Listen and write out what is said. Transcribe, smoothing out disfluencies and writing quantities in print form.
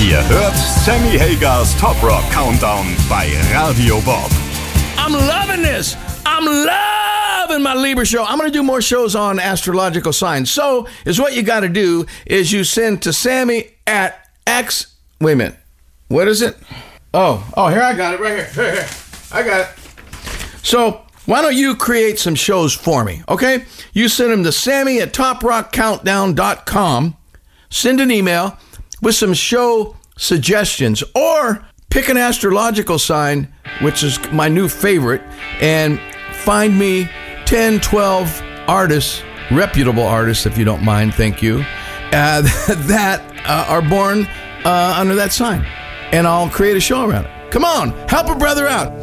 Ihr hört Sammy Hagers Top Rock Countdown bei Radio Bob. I'm loving this. I'm loving my Libra show. I'm going to do more shows on astrological signs. So is what you got to do is you send to Sammy at X. Wait a minute. What is it? Oh, here I got it right here. Here. I got it. So why don't you create some shows for me, okay? You send them to Sammy at toprockcountdown.com. Send an email with some show suggestions, or pick an astrological sign, which is my new favorite, and find me 10, 12 artists, reputable artists, if you don't mind, thank you, that are born under that sign. And I'll create a show around it. Come on, help a brother out.